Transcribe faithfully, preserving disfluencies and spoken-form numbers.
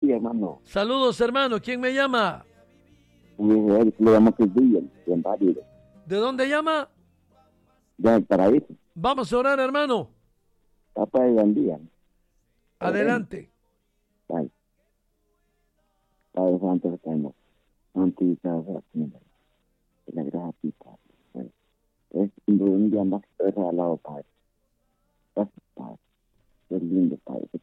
día, hermano. Saludos, hermano. ¿Quién me llama? Le llamo que es día, en Barrio. ¿De dónde llama? Ya el paraíso. Vamos a orar, hermano. Papá de Gandía. Adelante. Vale. Padre Santo, estamos santificados a ti, y la gracia a ti, Padre. Es un día más regalado, Padre. Gracias, Padre. Es lindo, Padre, que